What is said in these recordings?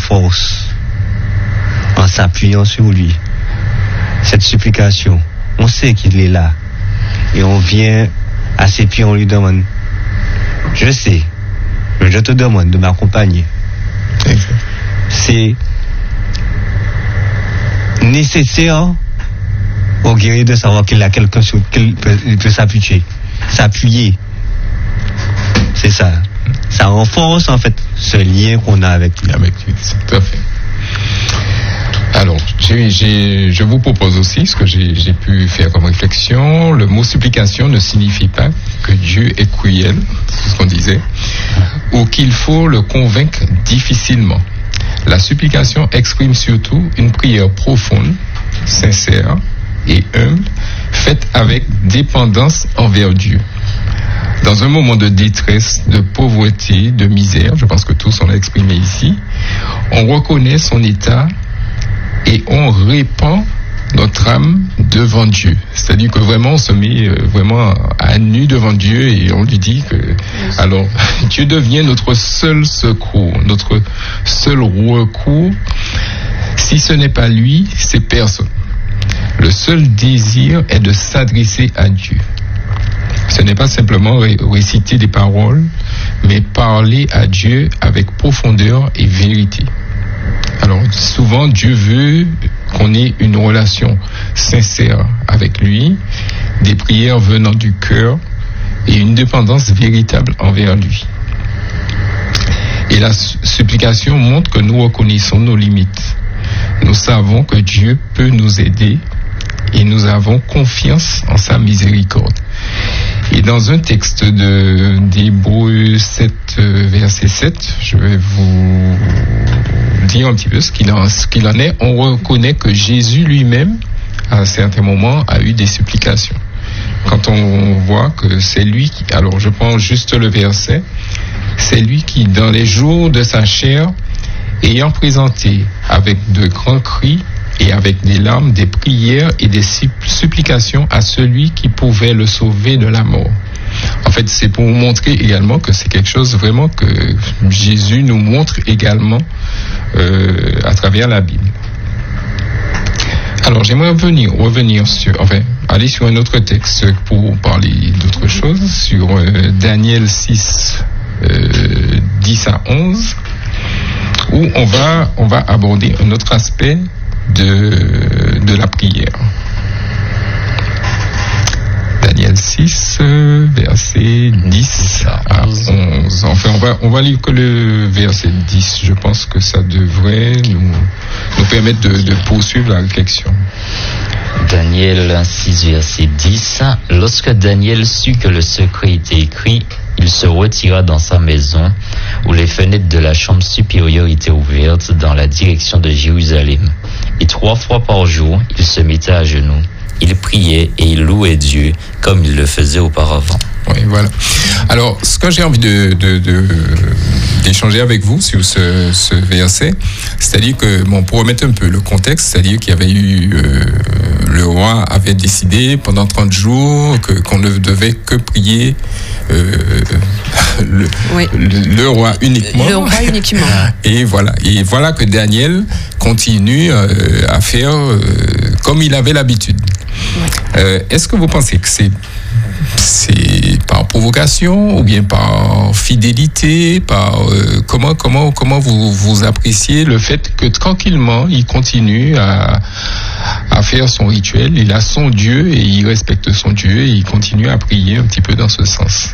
force en s'appuyant sur lui. Cette supplication, on sait qu'il est là. Et on vient à ses pieds, on lui demande, je sais, je te demande de m'accompagner. C'est nécessaire au guerrier de savoir qu'il a quelqu'un sur lequel il peut s'appuyer. C'est ça. Ça renforce en fait ce lien qu'on a avec lui. Tout à fait. Alors, je vous propose aussi ce que j'ai pu faire comme réflexion. Le mot supplication ne signifie pas que Dieu est cruel, c'est ce qu'on disait, ou qu'il faut le convaincre difficilement. La supplication exprime surtout une prière profonde, sincère et humble, faite avec dépendance envers Dieu. Dans un moment de détresse, de pauvreté, de misère, je pense que tous on l'a exprimé ici, on reconnaît son état et on répand notre âme devant Dieu. C'est-à-dire que vraiment on se met vraiment à nu devant Dieu et on lui dit que alors Dieu devient notre seul secours, notre seul recours. Si ce n'est pas lui, c'est personne. Le seul désir est de s'adresser à Dieu. Ce n'est pas simplement réciter des paroles, mais parler à Dieu avec profondeur et vérité. Alors souvent Dieu veut qu'on ait une relation sincère avec lui, des prières venant du cœur et une dépendance véritable envers lui. Et la supplication montre que nous reconnaissons nos limites. Nous savons que Dieu peut nous aider et nous avons confiance en sa miséricorde. Et dans un texte d'Hébreux 7, verset 7, je vais vous dire un petit peu ce qu'il en est. On reconnaît que Jésus lui-même, à un certain moment, a eu des supplications. Quand on voit que c'est lui qui, alors je prends juste le verset, c'est lui qui, dans les jours de sa chair, ayant présenté avec de grands cris et avec des larmes, des prières et des supplications à celui qui pouvait le sauver de la mort. En fait, c'est pour montrer également que c'est quelque chose vraiment que Jésus nous montre également à travers la Bible. Alors, j'aimerais revenir sur, aller sur un autre texte pour parler d'autre chose, sur Daniel 6, 10 à 11, où on va aborder un autre aspect de la prière. Daniel 6, verset 10 à 11. Enfin, on va lire que le verset 10. Je pense que ça devrait nous permettre de poursuivre la réflexion. Daniel 6, verset 10. Lorsque Daniel sut que le secret était écrit, il se retira dans sa maison, où les fenêtres de la chambre supérieure étaient ouvertes dans la direction de Jérusalem. Et 3 fois par jour, il se mettait à genoux. Il priait et il louait Dieu comme il le faisait auparavant. Oui, voilà. Alors, ce que j'ai envie d'échanger avec vous sur ce verset, c'est-à-dire que, pour remettre un peu le contexte, c'est-à-dire qu'il y avait eu, le roi avait décidé pendant 30 jours qu'on ne devait que prier le roi uniquement. Le roi uniquement. Et voilà que Daniel continue à faire comme il avait l'habitude. Ouais. Est-ce que vous pensez que c'est par provocation ou bien par fidélité, comment vous appréciez le fait que tranquillement il continue à faire son rituel, il a son Dieu et il respecte son Dieu et il continue à prier un petit peu dans ce sens?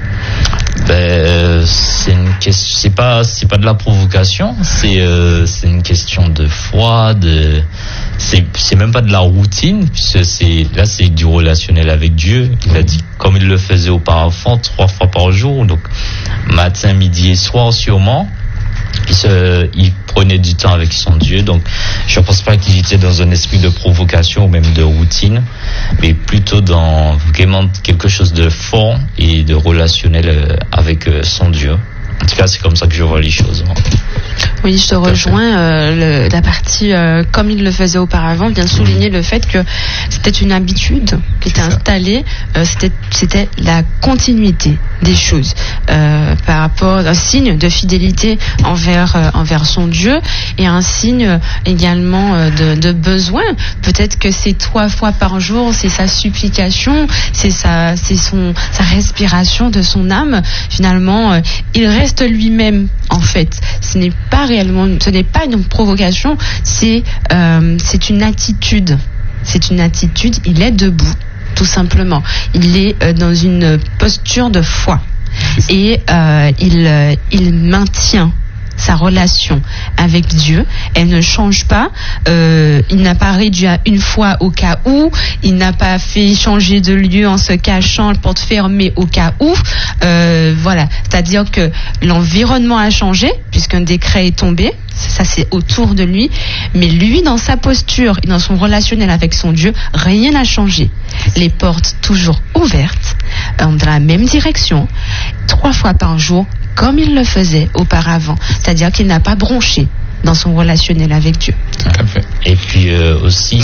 C'est une question, c'est pas de la provocation, c'est une question de foi, c'est même pas de la routine, puisque c'est du relationnel avec Dieu. Il a dit comme il le faisait auparavant 3 fois par jour, donc matin, midi et soir sûrement. Il prenait du temps avec son Dieu, donc je ne pense pas qu'il était dans un esprit de provocation ou même de routine, mais plutôt dans vraiment quelque chose de fort et de relationnel avec son Dieu. En tout cas, c'est comme ça que je vois les choses. Oui, je te rejoins. La partie comme il le faisait auparavant vient souligner le fait que c'était une habitude qui était installée. C'était la continuité des choses par rapport à un signe de fidélité envers son Dieu et un signe également de besoin. Peut-être que c'est 3 fois par jour, c'est sa supplication, c'est sa respiration de son âme. Finalement, il reste lui-même en fait. Ce n'est pas une provocation, c'est une attitude. C'est une attitude, il est debout, tout simplement. Il est dans une posture de foi. Et il maintient sa relation avec Dieu. Elle ne change pas. Il n'a pas réduit à une fois au cas où. Il n'a pas fait changer de lieu en se cachant, le porte fermée au cas où. Voilà. C'est-à-dire que l'environnement a changé puisqu'un décret est tombé. Ça, c'est autour de lui. Mais lui, dans sa posture et dans son relationnel avec son Dieu, rien n'a changé. Les portes toujours ouvertes, dans la même direction, 3 fois par jour, comme il le faisait auparavant. C'est-à-dire qu'il n'a pas bronché dans son relationnel avec Dieu. Et puis aussi,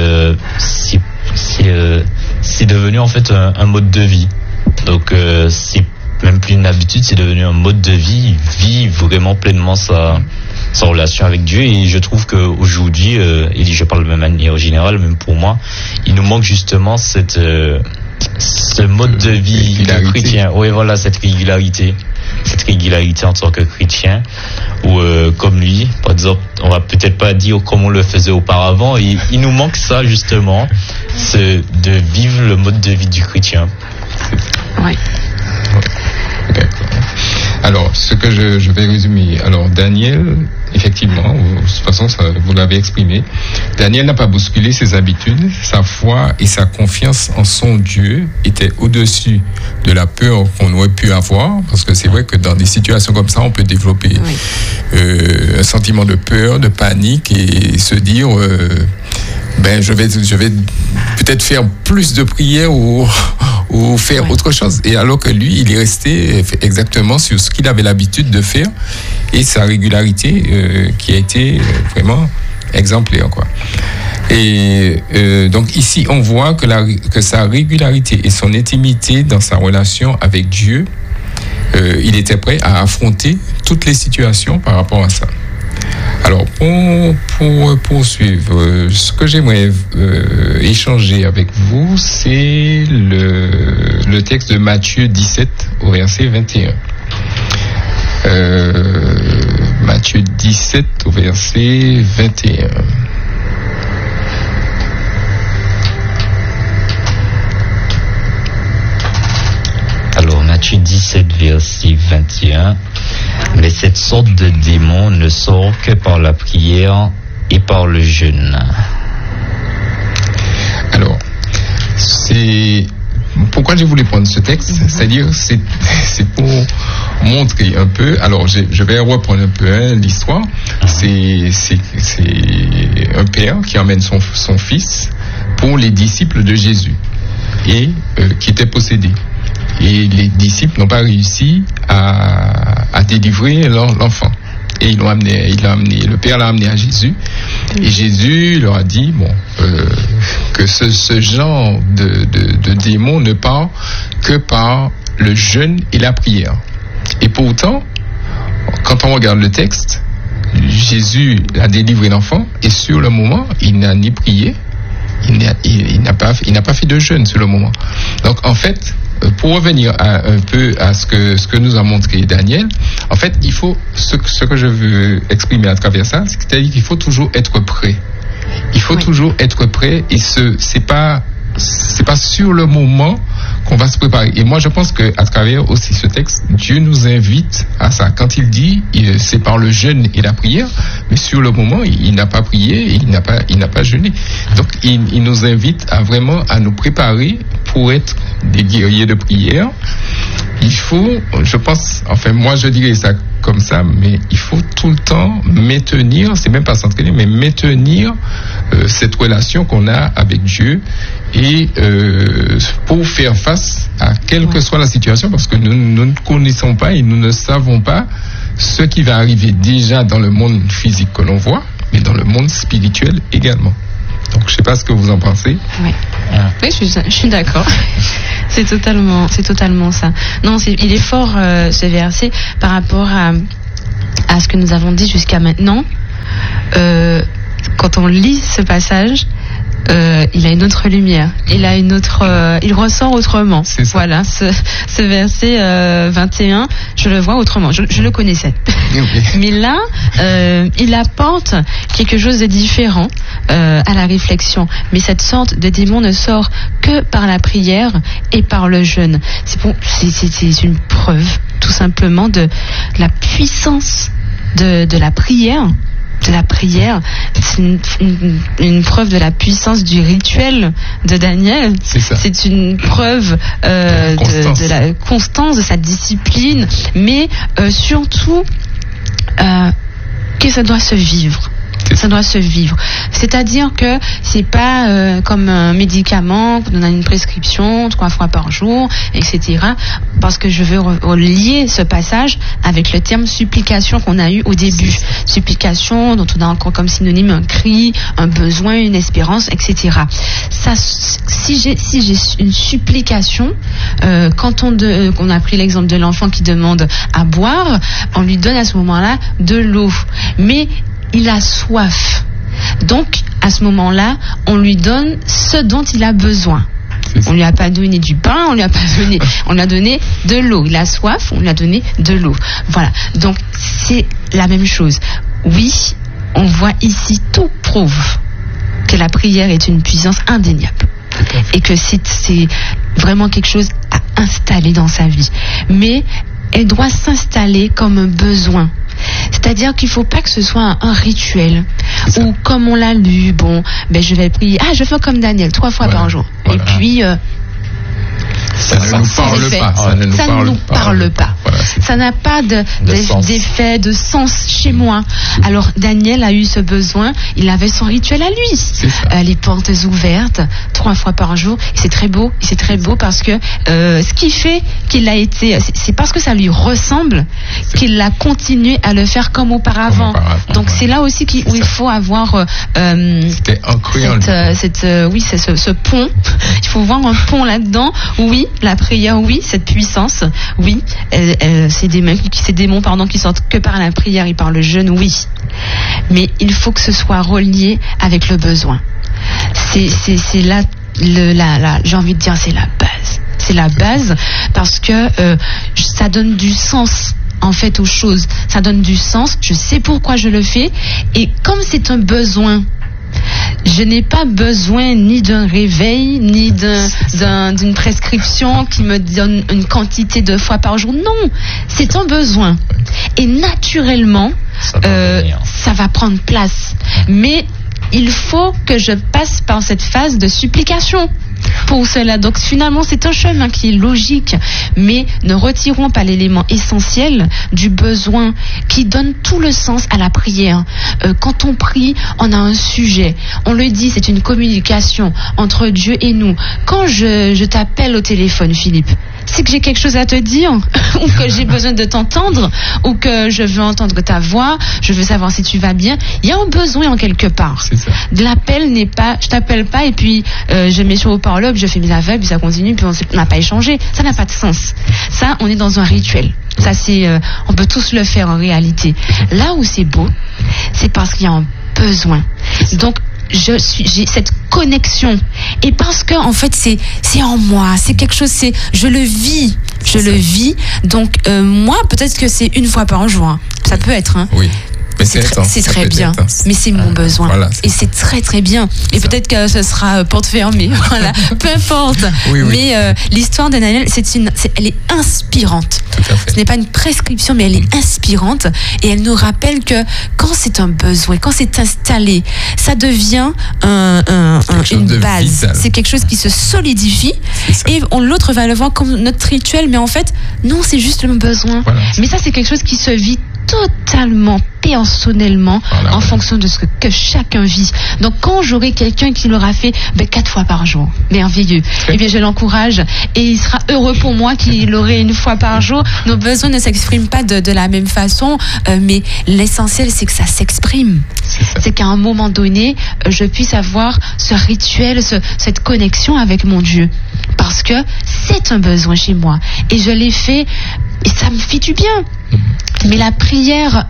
c'est devenu en fait un mode de vie. Donc c'est même plus une habitude, c'est devenu un mode de vie. Il vit vraiment pleinement sa relation avec Dieu. Et je trouve qu'aujourd'hui, et je parle de manière générale, même pour moi, il nous manque justement ce mode de vie de chrétien. Oui, voilà, cette régularité en tant que chrétien, ou comme lui, par exemple, on va peut-être pas dire comme on le faisait auparavant. Il nous manque ça justement, de vivre le mode de vie du chrétien. Oui. D'accord. Alors, ce que je vais résumer. Alors, Daniel, effectivement, de toute façon, vous l'avez exprimé. Daniel n'a pas bousculé ses habitudes. Sa foi et sa confiance en son Dieu étaient au-dessus de la peur qu'on aurait pu avoir. Parce que c'est vrai que dans des situations comme ça, on peut développer un sentiment de peur, de panique et se dire... je vais peut-être faire plus de prières ou faire autre chose. Et alors que lui, il est resté exactement sur ce qu'il avait l'habitude de faire et sa régularité qui a été vraiment exemplaire, quoi. Et donc ici, on voit que sa régularité et son intimité dans sa relation avec Dieu, il était prêt à affronter toutes les situations par rapport à ça. Alors, pour poursuivre, ce que j'aimerais échanger avec vous, c'est le texte de Matthieu 17 au verset 21. Matthieu 17 au verset 21. Alors, Matthieu 17, verset 21. Mais cette sorte de démon ne sort que par la prière et par le jeûne. Alors, c'est pourquoi j'ai voulu prendre ce texte, c'est-à-dire c'est pour montrer un peu. Alors, je vais reprendre un peu l'histoire. C'est un père qui emmène son fils pour les disciples de Jésus et qui était possédé. Et les disciples n'ont pas réussi à délivrer l'enfant. Et le père l'a amené à Jésus. Et Jésus leur a dit, que ce genre de démon ne part que par le jeûne et la prière. Et pourtant, quand on regarde le texte, Jésus a délivré l'enfant et sur le moment, il n'a ni prié, il n'a pas fait de jeûne sur le moment. Donc en fait, pour revenir un peu à ce que nous a montré Daniel, en fait, il faut ce que je veux exprimer à travers ça, c'est-à-dire qu'il faut toujours être prêt. Il faut toujours être prêt et c'est pas sur le moment qu'on va se préparer. Et moi, je pense que à travers aussi ce texte, Dieu nous invite à ça. Quand il dit, c'est par le jeûne et la prière, mais sur le moment, il n'a pas prié, et il n'a pas jeûné. Donc, il nous invite à nous préparer pour être des guerriers de prière. Il faut, je pense, moi je dirais ça comme ça, mais il faut tout le temps maintenir, c'est même pas s'entraîner, mais maintenir cette relation qu'on a avec Dieu et pour faire face à quelle que soit la situation, parce que nous ne connaissons pas et nous ne savons pas ce qui va arriver déjà dans le monde physique que l'on voit, mais dans le monde spirituel également. Donc, je ne sais pas ce que vous en pensez. Oui, oui, je suis d'accord. C'est totalement ça. Non, il est fort ce verset par rapport à ce que nous avons dit jusqu'à maintenant. Quand on lit ce passage, il a une autre lumière, il ressort autrement. Voilà, ce verset 21, je le vois autrement. Je le connaissais, mais là, il apporte quelque chose de différent à la réflexion. Mais cette sorte de démon ne sort que par la prière et par le jeûne. C'est une preuve, tout simplement, de la puissance de la prière. C'est une preuve de la puissance du rituel de Daniel. C'est une preuve de la constance, de sa discipline, mais surtout que ça doit se vivre. Ça doit se vivre. C'est-à-dire que c'est pas comme un médicament, qu'on a une prescription 3 fois par jour, etc. Parce que je veux relier ce passage avec le terme supplication qu'on a eu au début. Supplication, dont on a encore comme synonyme un cri, un besoin, une espérance, etc. Ça, si j'ai une supplication, quand on a pris l'exemple de l'enfant qui demande à boire, on lui donne à ce moment-là de l'eau. Mais il a soif. Donc, à ce moment-là, on lui donne ce dont il a besoin. On lui a pas donné du pain, on lui a donné de l'eau. Il a soif, on lui a donné de l'eau. Voilà. Donc, c'est la même chose. Oui, on voit ici, tout prouve que la prière est une puissance indéniable. Et que c'est vraiment quelque chose à installer dans sa vie. Mais elle doit s'installer comme un besoin. C'est-à-dire qu'il ne faut pas que ce soit un rituel ou comme on l'a lu, je vais prier, je fais comme Daniel 3 fois par jour. Voilà. Et puis ça ne nous parle pas. Ça ne nous parle pas. Voilà, ça n'a pas d'effet, de sens chez moi. Alors Daniel a eu ce besoin, il avait son rituel à lui. Les portes ouvertes 3 fois par jour. Et c'est très beau. Parce que ce qui fait qu'il a été, c'est parce que ça lui ressemble qu'il a continué à le faire comme auparavant. Donc c'est là aussi où il faut avoir c'était ancré ce pont. Il faut voir un pont là-dedans. Oui, la prière, oui, cette puissance, oui, ces démons qui sortent que par la prière et par le jeûne, oui. Mais il faut que ce soit relié avec le besoin. C'est là, j'ai envie de dire, c'est la base. C'est la base parce que ça donne du sens. En fait, aux choses, ça donne du sens. Je sais pourquoi je le fais, et comme c'est un besoin. Je n'ai pas besoin ni d'un réveil, ni d'une prescription qui me donne une quantité de fois par jour. Non, c'est un besoin. Et naturellement, ça va prendre place. Mais il faut que je passe par cette phase de supplication pour cela. Donc finalement, c'est un chemin qui est logique, mais ne retirons pas l'élément essentiel du besoin qui donne tout le sens à la prière. Quand on prie, on a un sujet. On le dit, c'est une communication entre Dieu et nous. Quand je t'appelle au téléphone, Philippe, c'est que j'ai quelque chose à te dire, ou que j'ai besoin de t'entendre, ou que je veux entendre ta voix, je veux savoir si tu vas bien. Il y a un besoin en quelque part. L'appel n'est pas, je t'appelle pas et puis je mets sur haut-parleur, puis je fais mes affaires, puis ça continue, puis on n'a pas échangé. Ça n'a pas de sens. Ça, on est dans un rituel. Ça, on peut tous le faire en réalité. Là où c'est beau, c'est parce qu'il y a un besoin. Donc, j'ai cette connexion, et parce que en fait c'est en moi, c'est quelque chose, je le vis. Donc moi, peut-être que c'est 1 fois par jour, ça peut être oui. Mais c'est très bien, mais c'est mon besoin. Voilà, et c'est très très bien. Et peut-être que ce sera porte fermée. Voilà, peu importe. Oui. Mais l'histoire de Daniel, elle est inspirante. Ce n'est pas une prescription, mais elle est inspirante. Et elle nous rappelle que quand c'est un besoin, quand c'est installé, ça devient une base. Vital. C'est quelque chose qui se solidifie. Et l'autre va le voir comme notre rituel, mais en fait, non, c'est juste un besoin. Voilà, mais ça, c'est quelque chose qui se vit totalement personnellement en fonction de ce que chacun vit. Donc quand j'aurai quelqu'un qui l'aura fait 4 fois par jour, merveilleux, eh bien je l'encourage et il sera heureux pour moi qu'il l'aurait 1 fois par jour. Nos besoins ne s'expriment pas de la même façon, mais l'essentiel c'est que ça s'exprime. C'est qu'à un moment donné, je puisse avoir ce rituel, cette connexion avec mon Dieu. Parce que c'est un besoin chez moi. Et je l'ai fait et ça me fait du bien. Mais la prière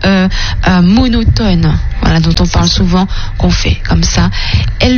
monotone, voilà, dont on parle souvent, qu'on fait comme ça, elle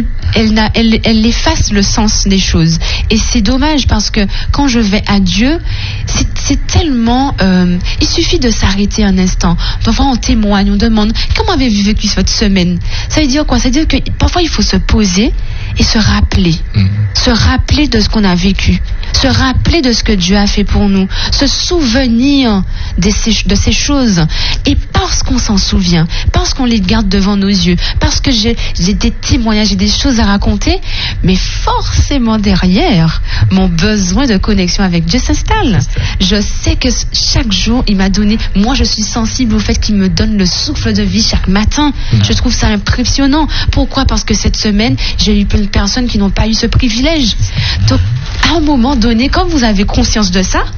efface le sens des choses. Et c'est dommage parce que quand je vais à Dieu, c'est tellement... il suffit de s'arrêter un instant. Parfois on témoigne, on demande comment avez-vous vécu votre semaine. Ça veut dire quoi? Ça veut dire que parfois il faut se poser et se rappeler. Se rappeler de ce qu'on a vécu. Se rappeler de ce que Dieu a fait pour nous. Se souvenir de ces choses. Et parce qu'on s'en souvient, parce qu'on les garde devant nos yeux, parce que j'ai des témoignages, j'ai des choses à raconter, mais forcément derrière, mon besoin de connexion avec Dieu s'installe. Je sais que chaque jour, il m'a donné... Moi, je suis sensible au fait qu'il me donne le souffle de vie chaque matin. Je trouve ça impressionnant. Pourquoi? Parce que cette semaine, j'ai eu plein de personnes qui n'ont pas eu ce privilège. Donc, à un moment donné, quand vous avez conscience de ça,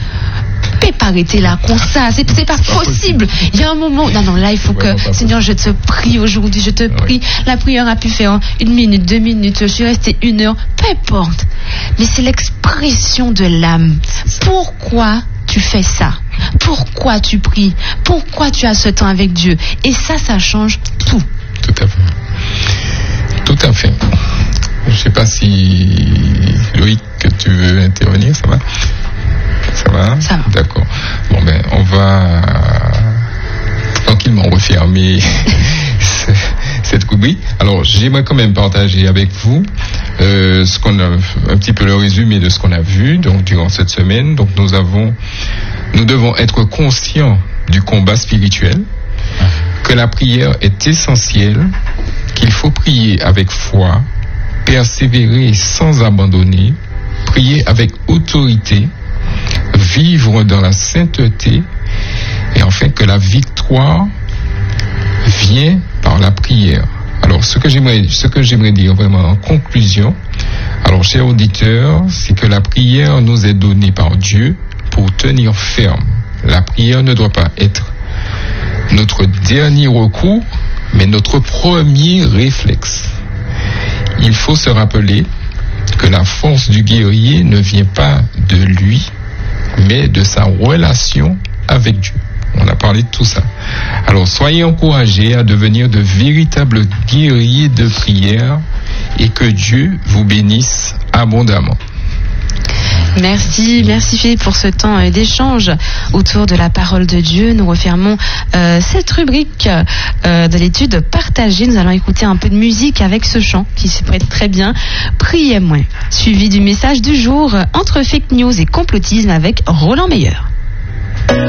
ne pas arrêter là, comme ça, c'est pas possible. Il y a un moment, non, là, il faut que, Seigneur, je te prie aujourd'hui, je te prie. La prière a pu faire 1 minute, 2 minutes, je suis restée 1 heure, peu importe. Mais c'est l'expression de l'âme. Pourquoi tu fais ça? Pourquoi tu pries? Pourquoi tu as ce temps avec Dieu? Et ça change tout. Tout à fait. Tout à fait. Je ne sais pas si, Loïc, que tu veux intervenir, ça va? Ça va? Ça va. D'accord. Bon, on va tranquillement refermer cette rubrique. Alors, j'aimerais quand même partager avec vous ce qu'on a, un petit peu le résumé de ce qu'on a vu donc durant cette semaine. Donc, nous devons être conscients du combat spirituel, que la prière est essentielle, qu'il faut prier avec foi, persévérer sans abandonner, prier avec autorité, vivre dans la sainteté, et enfin que la victoire vient par la prière. Alors ce que j'aimerais dire vraiment en conclusion, alors chers auditeurs, c'est que la prière nous est donnée par Dieu pour tenir ferme. La prière ne doit pas être notre dernier recours, mais notre premier réflexe. Il faut se rappeler que la force du guerrier ne vient pas de lui, mais de sa relation avec Dieu. On a parlé de tout ça. Alors, soyez encouragés à devenir de véritables guerriers de prière et que Dieu vous bénisse abondamment. Merci Philippe pour ce temps d'échange autour de la parole de Dieu. Nous refermons cette rubrique de l'étude partagée. Nous allons écouter un peu de musique avec ce chant qui se prête très bien. Priez moins. Suivi du message du jour, entre fake news et complotisme avec Roland Meilleur.